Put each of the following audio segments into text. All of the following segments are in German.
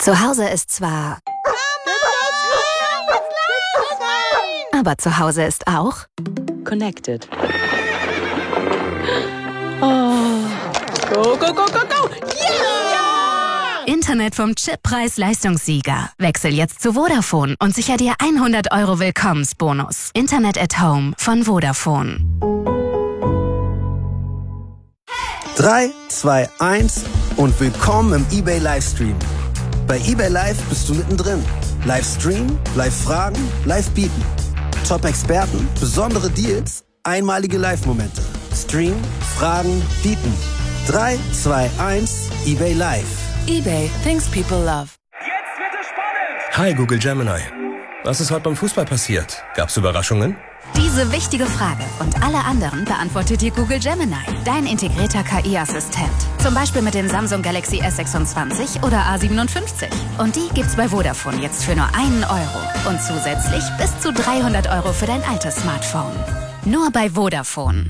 Zu Hause ist zwar... Aber zu Hause ist auch... Connected. Oh. Go, go, go, go, go! Yeah! Internet vom Chippreis-Leistungssieger. Wechsel jetzt zu Vodafone und sicher dir 100 € Willkommensbonus. Internet at Home von Vodafone. 3, 2, 1 und willkommen im eBay Livestream. Bei eBay Live bist du mittendrin. Livestream, Live-Fragen, Live-Bieten. Top-Experten, besondere Deals, einmalige Live-Momente. Stream, Fragen, Bieten. 3, 2, 1, eBay Live. eBay, things people love. Jetzt wird es spannend! Hi Google Gemini. Was ist heute beim Fußball passiert? Gab's Überraschungen? Diese wichtige Frage und alle anderen beantwortet dir Google Gemini, dein integrierter KI-Assistent. Zum Beispiel mit den Samsung Galaxy S26 oder A57. Und die gibt's bei Vodafone jetzt für nur 1 € und zusätzlich bis zu 300 € für dein altes Smartphone. Nur bei Vodafone.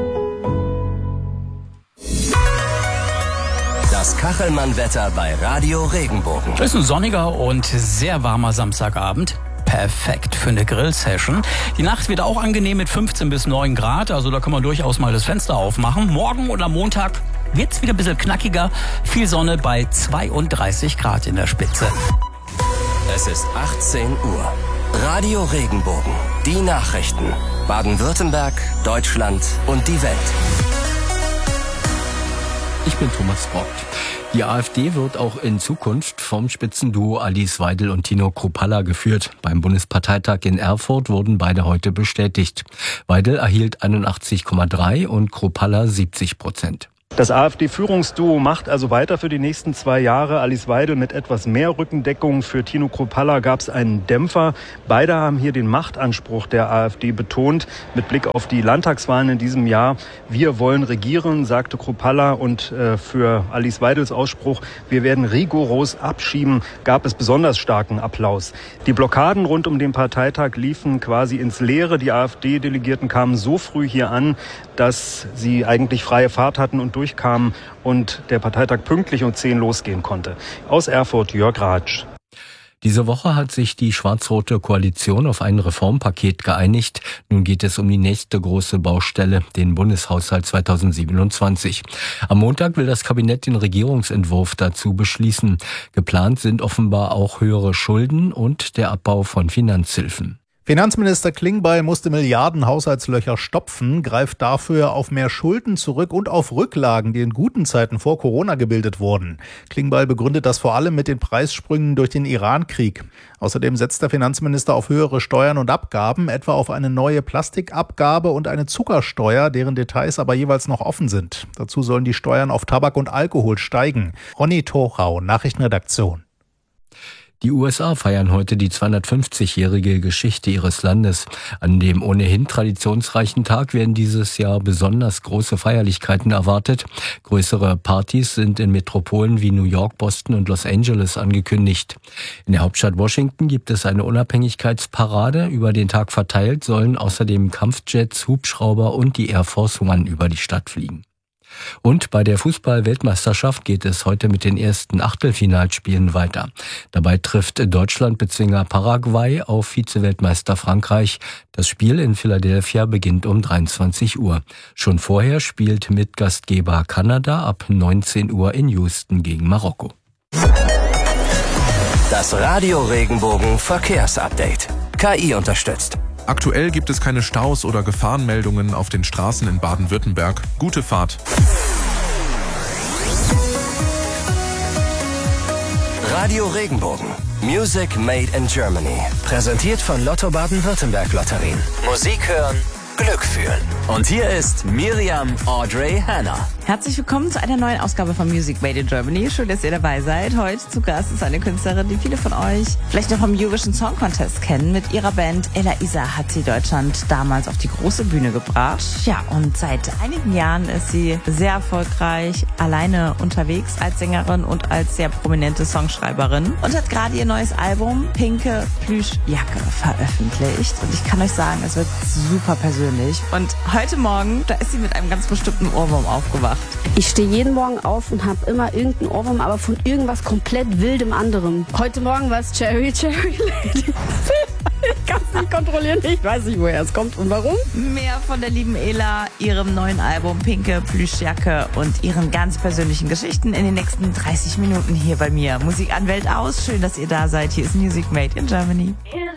Das Kachelmann-Wetter bei Radio Regenbogen. Es ist ein sonniger und sehr warmer Samstagabend. Perfekt für eine Grill-Session. Die Nacht wird auch angenehm mit 15 bis 9 Grad. Also da kann man durchaus mal das Fenster aufmachen. Morgen und am Montag wird's wieder ein bisschen knackiger. Viel Sonne bei 32 Grad in der Spitze. Es ist 18 Uhr. Radio Regenbogen. Die Nachrichten. Baden-Württemberg, Deutschland und die Welt. Ich bin Thomas Vogt. Die AfD wird auch in Zukunft vom Spitzenduo Alice Weidel und Tino Kruppalla geführt. Beim Bundesparteitag in Erfurt wurden beide heute bestätigt. Weidel erhielt 81,3 und Kruppalla 70%. Das AfD-Führungsduo macht also weiter für die nächsten 2 Jahre. Alice Weidel mit etwas mehr Rückendeckung. Für Tino Kruppalla gab es einen Dämpfer. Beide haben hier den Machtanspruch der AfD betont. Mit Blick auf die Landtagswahlen in diesem Jahr. Wir wollen regieren, sagte Kruppalla. Und für Alice Weidels Ausspruch, wir werden rigoros abschieben, gab es besonders starken Applaus. Die Blockaden rund um den Parteitag liefen quasi ins Leere. Die AfD-Delegierten kamen so früh hier an, dass sie eigentlich freie Fahrt hatten und durchkamen und der Parteitag pünktlich um 10 losgehen konnte. Aus Erfurt, Jörg Ratsch. Diese Woche hat sich die schwarz-rote Koalition auf ein Reformpaket geeinigt. Nun geht es um die nächste große Baustelle, den Bundeshaushalt 2027. Am Montag will das Kabinett den Regierungsentwurf dazu beschließen. Geplant sind offenbar auch höhere Schulden und der Abbau von Finanzhilfen. Finanzminister Klingbeil musste Milliarden Haushaltslöcher stopfen, greift dafür auf mehr Schulden zurück und auf Rücklagen, die in guten Zeiten vor Corona gebildet wurden. Klingbeil begründet das vor allem mit den Preissprüngen durch den Iran-Krieg. Außerdem setzt der Finanzminister auf höhere Steuern und Abgaben, etwa auf eine neue Plastikabgabe und eine Zuckersteuer, deren Details aber jeweils noch offen sind. Dazu sollen die Steuern auf Tabak und Alkohol steigen. Ronny Thorau, Nachrichtenredaktion. Die USA feiern heute die 250-jährige Geschichte ihres Landes. An dem ohnehin traditionsreichen Tag werden dieses Jahr besonders große Feierlichkeiten erwartet. Größere Partys sind in Metropolen wie New York, Boston und Los Angeles angekündigt. In der Hauptstadt Washington gibt es eine Unabhängigkeitsparade. Über den Tag verteilt sollen außerdem Kampfjets, Hubschrauber und die Air Force One über die Stadt fliegen. Und bei der Fußball-Weltmeisterschaft geht es heute mit den ersten Achtelfinalspielen weiter. Dabei trifft Deutschland-Bezwinger Paraguay auf Vize-Weltmeister Frankreich. Das Spiel in Philadelphia beginnt um 23 Uhr. Schon vorher spielt Mitgastgeber Kanada ab 19 Uhr in Houston gegen Marokko. Das Radio Regenbogen Verkehrsupdate. KI unterstützt. Aktuell gibt es keine Staus oder Gefahrenmeldungen auf den Straßen in Baden-Württemberg. Gute Fahrt. Radio Regenbogen. Music made in Germany. Präsentiert von Lotto Baden-Württemberg Lotterien. Musik hören, Glück fühlen. Und hier ist Miriam Audrey Hanna. Herzlich willkommen zu einer neuen Ausgabe von Music Made in Germany. Schön, dass ihr dabei seid. Heute zu Gast ist eine Künstlerin, die viele von euch vielleicht noch vom Eurovision Song Contest kennen. Mit ihrer Band Ella-Isa hat sie Deutschland damals auf die große Bühne gebracht. Ja, und seit einigen Jahren ist sie sehr erfolgreich, alleine unterwegs als Sängerin und als sehr prominente Songschreiberin. Und hat gerade ihr neues Album Pinke Plüschjacke veröffentlicht. Und ich kann euch sagen, es wird super persönlich. Und heute Morgen, da ist sie mit einem ganz bestimmten Ohrwurm aufgewacht. Ich stehe jeden Morgen auf und habe immer irgendeinen Ohrwurm, aber von irgendwas komplett wildem anderem. Heute Morgen war es Cherry Lady. Ich kann es nicht kontrollieren, ich weiß nicht, woher es kommt und warum. Mehr von der lieben Ela, ihrem neuen Album Pinke Plüschjacke und ihren ganz persönlichen Geschichten in den nächsten 30 Minuten hier bei mir. Musik an Welt aus, schön, dass ihr da seid. Hier ist Music Made in Germany.